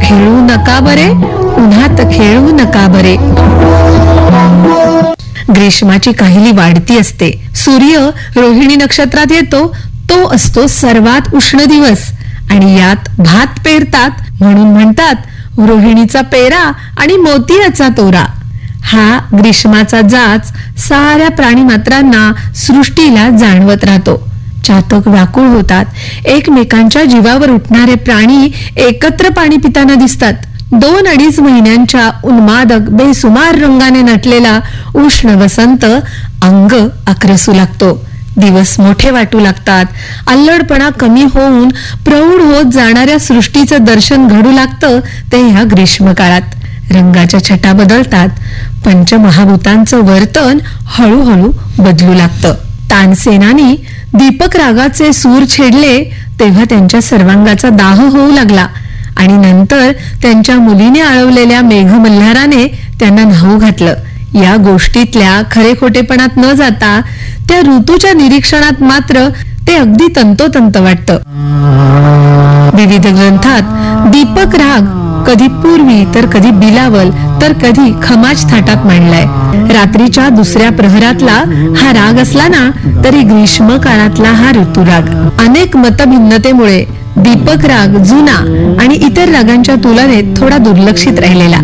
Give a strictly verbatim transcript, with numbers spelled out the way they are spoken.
खेळू नका बरे, उन्हात खेळू नका बरे. ग्रीष्माची काहिली वाढती असते. सूर्य रोहिणी नक्षत्रात येतो. तो असतो सर्वात उष्ण दिवस आणि यात भात पेरतात म्हणून म्हणतात रोहिणीचा पेरा आणि मोतियाचा तोरा. हा ग्रीष्माचा जाच साऱ्या प्राणीमात्रांना सृष्टीला जाणवत राहतो. चातक व्याकुळ होतात. एकमेकांच्या जीवावर उठणारे प्राणी एकत्र पाणी पिताना दिसतात. दोन अडीच महिन्यांच्या उन्मादक बेसुमार रंगाने नटलेला उष्ण वसंत अंग आक्रसू लागतो. दिवस मोठे वाटू लागतात. अल्लडपणा कमी होऊन प्रौढ होत जाणाऱ्या सृष्टीचं दर्शन घडू लागतं ते ह्या ग्रीष्म काळात. रंगाच्या छटा बदलतात. पंचमहाभूतांचं वर्तन हळूहळू बदलू लागतं. तानसेनानी दीपक रागाचे सूर छेडले तेव्हा त्यांच्या सर्वांगाचा दाह होऊ लागला आणि नंतर त्यांच्या मुलीने आळवलेल्या मेघमल्हाराने त्यांना न्हाऊ घातलं. या गोष्टीतल्या खरे खोटेपणात न जाता त्या ऋतूच्या निरीक्षणात मात्र ते अगदी तंतोतंत वाटतं. विविध ग्रंथात दीपक राग कधी पूर्वी तर कधी बिलावल तर कधी खमाज थाटात मांडलाय. रात्रीच्या दुसऱ्या प्रहरातला हा राग असला ना तरी ग्रीष्म काळातला हा ऋतुराग. अनेक मतभिन्नतेमुळे दीपक राग जुना आणि इतर रागांच्या तुलनेत थोडा दुर्लक्षित राहिलेला.